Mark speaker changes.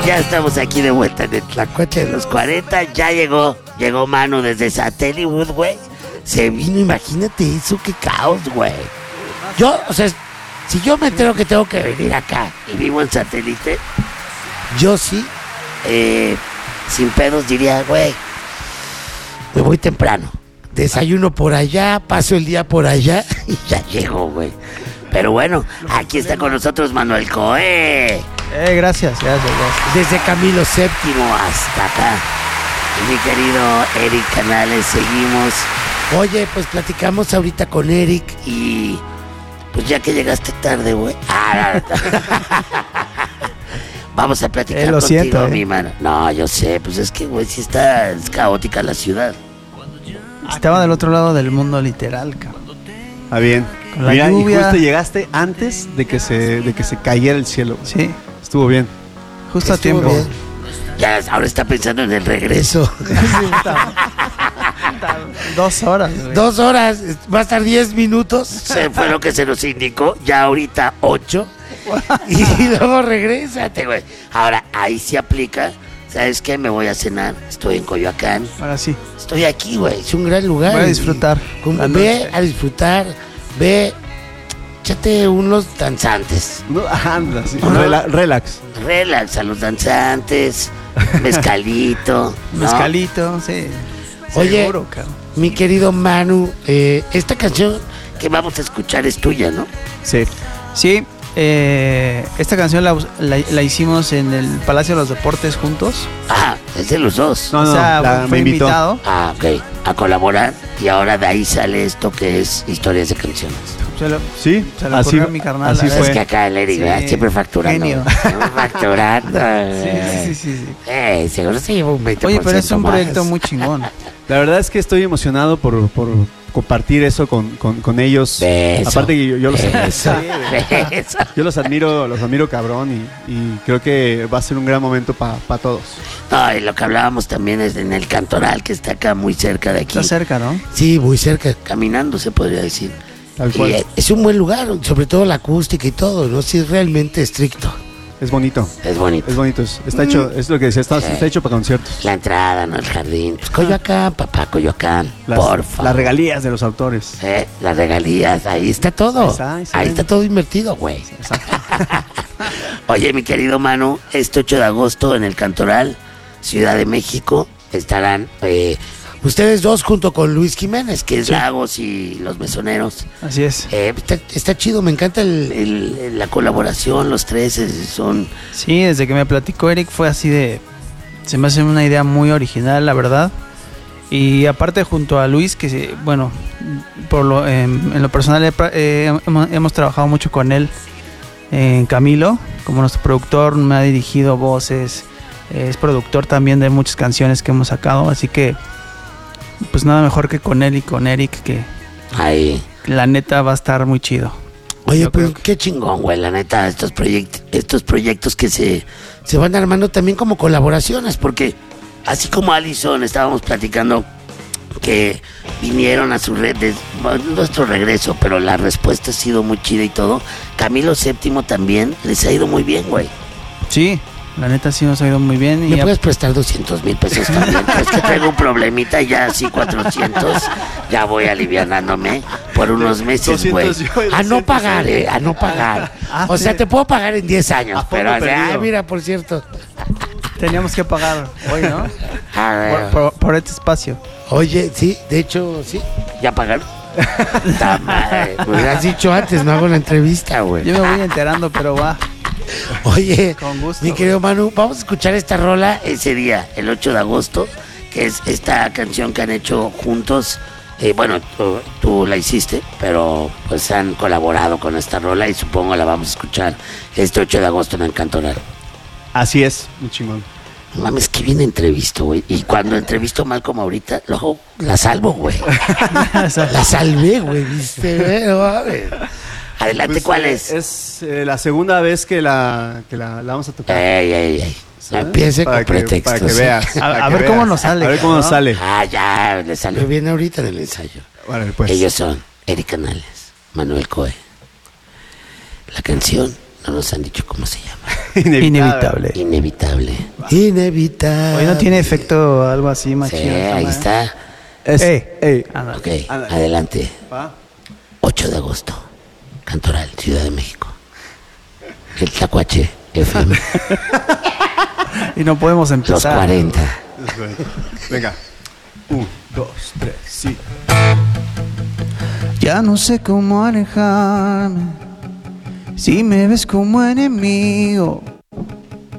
Speaker 1: Ya estamos aquí de vuelta en el Tlacuache de los 40. Ya llegó Manu desde Satelliwood, güey. Se vino, imagínate eso, qué caos, güey. Yo, o sea, si yo me entero que tengo que venir acá y vivo en Satélite, yo sí, sin pedos diría, güey, me voy temprano. Desayuno por allá, paso el día por allá y ya llego, güey. Pero bueno, aquí está con nosotros Manuel Coe.
Speaker 2: Gracias.
Speaker 1: Desde Camilo VII hasta acá. Y mi querido Eric Canales, seguimos. Oye, pues platicamos ahorita con Eric y pues ya que llegaste tarde, güey. Vamos a platicar
Speaker 2: lo
Speaker 1: contigo,
Speaker 2: siento,
Speaker 1: mi mano. No, yo sé, pues es que, güey, sí es caótica la ciudad.
Speaker 2: Estaba del otro lado del mundo literal, cabrón.
Speaker 3: Ah, bien.
Speaker 2: Con la
Speaker 3: Mira,
Speaker 2: lluvia.
Speaker 3: y justo llegaste antes de que se cayera el cielo.
Speaker 2: Sí,
Speaker 3: Estuvo bien.
Speaker 2: justo a
Speaker 1: Estuvo
Speaker 2: tiempo.
Speaker 1: bien. Ya ahora está pensando en el regreso.
Speaker 2: Sí, puta. 2 horas, güey.
Speaker 1: 2 horas, va a estar 10 minutos. Se fue lo que se nos indicó. Ya ahorita 8. Y luego regrésate, güey. Ahora, ahí sí aplica. ¿Sabes qué? Me voy a cenar. Estoy en Coyoacán.
Speaker 2: Ahora sí,
Speaker 1: Estoy aquí, güey. Es un gran lugar.
Speaker 2: voy a disfrutar. la
Speaker 1: Ve
Speaker 2: noche.
Speaker 1: a disfrutar. Ve. Échate unos danzantes.
Speaker 3: No, anda, sí.
Speaker 1: Ajá.
Speaker 3: Relax.
Speaker 1: Relax a los danzantes. Mezcalito. ¿no?
Speaker 2: Mezcalito, sí.
Speaker 1: Oye,
Speaker 2: Seguro, cabrón.
Speaker 1: mi querido Manu, esta canción que vamos a escuchar es tuya, ¿no?
Speaker 3: Sí.
Speaker 2: Sí, esta canción la hicimos en el Palacio de los Deportes juntos.
Speaker 1: Ah, es de los dos.
Speaker 3: No,
Speaker 2: O sea,
Speaker 3: me
Speaker 2: fue
Speaker 3: invitó.
Speaker 2: invitado.
Speaker 1: Ah, ok. A colaborar. Y ahora de ahí sale esto que es historias de canciones.
Speaker 2: Se le
Speaker 3: Así,
Speaker 2: ocurrió a mi carnal.
Speaker 3: así
Speaker 1: Es
Speaker 3: fue.
Speaker 1: que acá el Eric,
Speaker 2: Sí.
Speaker 1: ¿verdad? Siempre facturando.
Speaker 2: Genio.
Speaker 1: Siempre facturando.
Speaker 2: Sí.
Speaker 1: Seguro se lleva un 20%
Speaker 2: Oye, pero es un
Speaker 1: más.
Speaker 2: proyecto muy chingón.
Speaker 3: La verdad es que estoy emocionado por compartir eso con ellos.
Speaker 1: Beso.
Speaker 3: Aparte que yo los
Speaker 1: Beso. Beso.
Speaker 3: yo los admiro cabrón y creo que va a ser un gran momento para todos.
Speaker 1: No, y lo que hablábamos también es en el Cantoral, que está acá muy cerca de aquí.
Speaker 2: Está cerca, ¿no?
Speaker 1: Sí, muy cerca. Caminando se podría decir.
Speaker 3: Tal
Speaker 1: Y
Speaker 3: cual.
Speaker 1: es un buen lugar, sobre todo la acústica y todo, ¿no? Sí, es realmente estricto.
Speaker 3: Es bonito.
Speaker 1: Es bonito.
Speaker 3: Es bonito. Está hecho, es lo que decía, está hecho para conciertos.
Speaker 1: La entrada, ¿no? El jardín. Pues Coyoacán, papá, Coyoacán. Porfa.
Speaker 3: Las regalías de los autores.
Speaker 1: Las regalías, ahí está todo. Ahí está todo invertido, güey.
Speaker 3: Exacto.
Speaker 1: Oye, mi querido Manu, este 8 de agosto en el Cantoral, Ciudad de México, estarán ustedes dos junto con Luis Jiménez, que es Lagos y Los Mesoneros.
Speaker 2: Así es.
Speaker 1: Está chido, me encanta la colaboración, los tres son...
Speaker 2: Sí, desde que me platicó Eric fue así de... Se me hace una idea muy original, la verdad. Y aparte junto a Luis, que bueno, en lo personal hemos trabajado mucho con él en Camilo, como nuestro productor, me ha dirigido voces, es productor también de muchas canciones que hemos sacado, así que pues nada mejor que con él y con Eric, que
Speaker 1: Ahí.
Speaker 2: la neta va a estar muy chido.
Speaker 1: Oye,
Speaker 2: Yo
Speaker 1: pues
Speaker 2: creo que-
Speaker 1: qué chingón, güey, la neta, estos proyectos que se van armando también como colaboraciones, porque así como Allison estábamos platicando que vinieron a su red, nuestro regreso, pero la respuesta ha sido muy chida y todo, Camilo VII también les ha ido muy bien, güey.
Speaker 2: Sí, la neta sí nos ha ido muy bien.
Speaker 1: ¿Me
Speaker 2: Y
Speaker 1: puedes prestar 200,000 pesos también? Es que traigo un problemita y ya así 400, ya voy alivianándome por unos meses, güey.
Speaker 3: 200 yo y
Speaker 1: A no
Speaker 3: 200
Speaker 1: pagar, a no pagar. O sea, te puedo pagar en 10 años,
Speaker 3: A
Speaker 1: pero,
Speaker 3: fondo perdido.
Speaker 1: mira, por cierto.
Speaker 2: teníamos que pagar hoy, ¿no?
Speaker 1: Ah,
Speaker 2: por este espacio.
Speaker 1: Oye, sí, de hecho, sí. ¿Ya pagaron? Ta madre, me hubieras dicho antes, no hago la entrevista, güey.
Speaker 2: Yo me voy enterando, pero va.
Speaker 1: Oye,
Speaker 2: Con gusto.
Speaker 1: mi querido Manu, vamos a escuchar esta rola ese día, el 8 de agosto, que es esta canción que han hecho juntos. Bueno, tú la hiciste, pero pues han colaborado con esta rola y supongo la vamos a escuchar este 8 de agosto en el Cantoral.
Speaker 3: Así es, muy chingón.
Speaker 1: No mames, que bien entrevisto, güey. Y cuando entrevisto mal como ahorita, luego la salvo, güey. La salvé, güey, ¿viste? Güey? No mames. Adelante,
Speaker 3: Pues,
Speaker 1: ¿cuál es?
Speaker 3: Es la segunda vez que la vamos a tocar.
Speaker 1: Ey. No empiece con pretextos.
Speaker 3: Para que veas.
Speaker 2: A ver cómo nos sale,
Speaker 3: A ver cómo
Speaker 2: ¿no?
Speaker 3: nos sale.
Speaker 1: Ah, ya, le salió bien ahorita en el ensayo.
Speaker 3: Vale, pues.
Speaker 1: Ellos son Eric Canales, Manuel Coe. La canción No nos han dicho cómo se llama.
Speaker 2: Inevitable.
Speaker 1: Inevitable. Inevitable.
Speaker 2: Hoy no tiene efecto algo así más
Speaker 1: Sí,
Speaker 2: chido,
Speaker 1: ahí
Speaker 2: ¿no?
Speaker 1: está.
Speaker 2: Ándale.
Speaker 1: Ok, adelante. 8 de agosto. Cantoral, Ciudad de México. El Tlacuache FM.
Speaker 2: Y no podemos
Speaker 1: Los
Speaker 2: empezar.
Speaker 1: 40.
Speaker 3: Venga. 1, 2, 3, sí.
Speaker 2: Ya no sé cómo alejarme. Si me ves como enemigo,